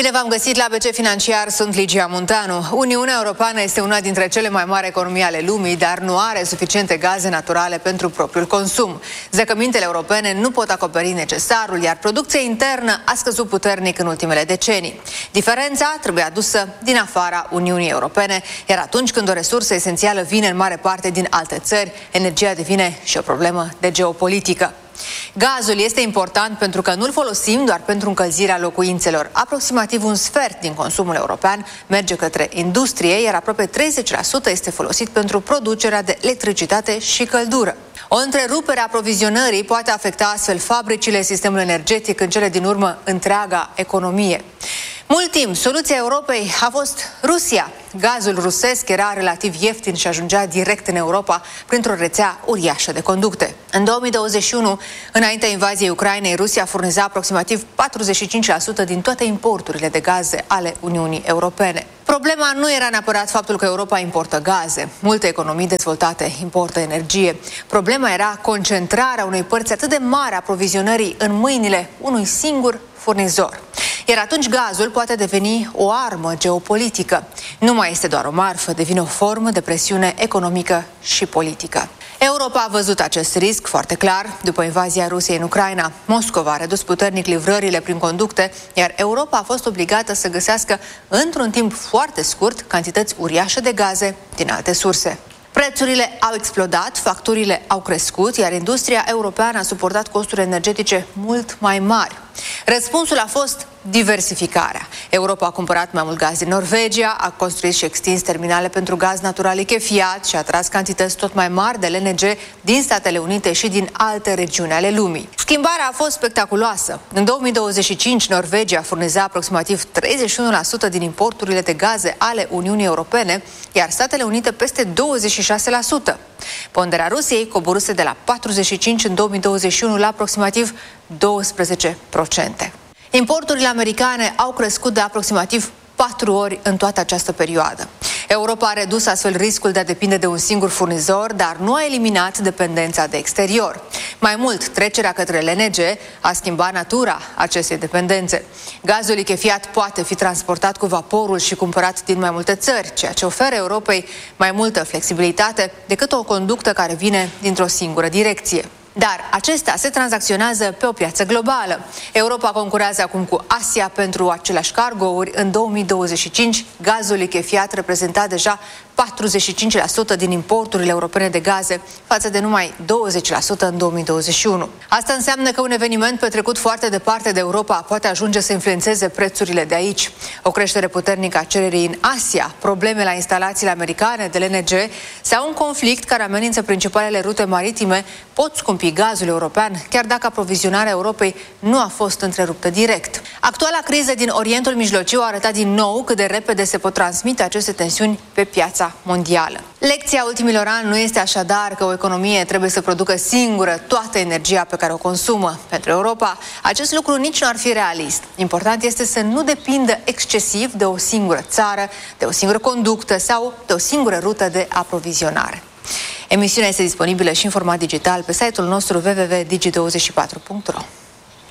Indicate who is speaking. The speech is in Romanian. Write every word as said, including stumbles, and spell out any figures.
Speaker 1: Bine v-am găsit la B C Financiar, sunt Ligia Munteanu. Uniunea Europeană este una dintre cele mai mari economii ale lumii, dar nu are suficiente gaze naturale pentru propriul consum. Zăcămintele europene nu pot acoperi necesarul, iar producția internă a scăzut puternic în ultimele decenii. Diferența trebuie adusă din afara Uniunii Europene, iar atunci când o resursă esențială vine în mare parte din alte țări, energia devine și o problemă de geopolitică. Gazul este important pentru că nu-l folosim doar pentru încălzirea locuințelor. Aproximativ un sfert din consumul european merge către industrie, iar aproape treizeci la sută este folosit pentru producerea de electricitate și căldură. O întrerupere a aprovizionării poate afecta astfel fabricile, sistemul energetic, în cele din urmă întreaga economie. Mult timp, soluția Europei a fost Rusia. Gazul rusesc era relativ ieftin și ajungea direct în Europa printr-o rețea uriașă de conducte. În două mii douăzeci și unu, înaintea invaziei Ucrainei, Rusia furniza aproximativ patruzeci și cinci la sută din toate importurile de gaze ale Uniunii Europene. Problema nu era neapărat faptul că Europa importă gaze. Multe economii dezvoltate importă energie. Problema era concentrarea unei părți atât de mari a aprovizionării în mâinile unui singur furnizor. Iar atunci gazul poate deveni o armă geopolitică. Nu mai este doar o marfă, devine o formă de presiune economică și politică. Europa a văzut acest risc foarte clar după invazia Rusiei în Ucraina. Moscova a redus puternic livrările prin conducte, iar Europa a fost obligată să găsească într-un timp foarte scurt cantități uriașe de gaze din alte surse. Prețurile au explodat, facturile au crescut, iar industria europeană a suportat costuri energetice mult mai mari. Răspunsul a fost diversificarea. Europa a cumpărat mai mult gaz din Norvegia, a construit și extins terminale pentru gaz natural lichefiat și a tras cantități tot mai mari de L N G din Statele Unite și din alte regiuni ale lumii. Schimbarea a fost spectaculoasă. În două mii douăzeci și cinci, Norvegia furniza aproximativ treizeci și unu la sută din importurile de gaze ale Uniunii Europene, iar Statele Unite peste douăzeci și șase la sută. Ponderea Rusiei coborâse de la patruzeci și cinci în două mii douăzeci și unu la aproximativ douăsprezece la sută. Importurile americane au crescut de aproximativ patru ori în toată această perioadă. Europa a redus astfel riscul de a depinde de un singur furnizor, dar nu a eliminat dependența de exterior. Mai mult, trecerea către L N G a schimbat natura acestei dependențe. Gazul lichefiat poate fi transportat cu vaporul și cumpărat din mai multe țări, ceea ce oferă Europei mai multă flexibilitate decât o conductă care vine dintr-o singură direcție. Dar acesta se tranzacționează pe o piață globală. Europa concurează acum cu Asia pentru aceleași cargouri. În două mii douăzeci și cinci, gazul lichefiat reprezenta deja patruzeci și cinci la sută din importurile europene de gaze, față de numai douăzeci la sută în două mii douăzeci și unu. Asta înseamnă că un eveniment petrecut foarte departe de Europa poate ajunge să influențeze prețurile de aici. O creștere puternică a cererii în Asia, probleme la instalațiile americane de L N G sau un conflict care amenință principalele rute maritime pot scumpi gazul european, chiar dacă aprovizionarea Europei nu a fost întreruptă direct. Actuala criză din Orientul Mijlociu a arătat din nou cât de repede se pot transmite aceste tensiuni pe piața mondială. Lecția ultimilor ani nu este așadar că o economie trebuie să producă singură toată energia pe care o consumă. Pentru Europa, acest lucru nici nu ar fi realist. Important este să nu depindă excesiv de o singură țară, de o singură conductă sau de o singură rută de aprovizionare. Emisiunea este disponibilă și în format digital pe site-ul nostru w w w punct digi douăzeci și patru punct ro.